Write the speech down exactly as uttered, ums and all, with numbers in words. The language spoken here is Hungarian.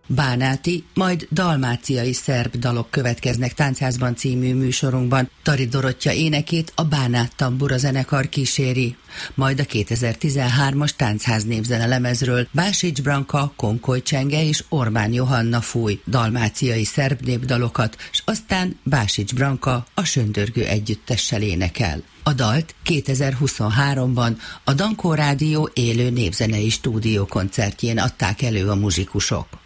Bánáti, majd dalmáciai szerb dalok következnek Táncházban című műsorunkban. Tari Dorottya énekét a Bánát Tambura zenekar kíséri. Majd a kétezer-tizenhármas Táncház népzene lemezről Básics Branka, Konkoly Csenge és Orbán Johanna fúj dalmáciai szerb népdalokat, s aztán Básics Branka a Söndörgő együttessel énekel. A dalt kétezer-huszonháromban a Dankó Rádió élő népzenei stúdiókoncertjén adták elő a muzsikusok.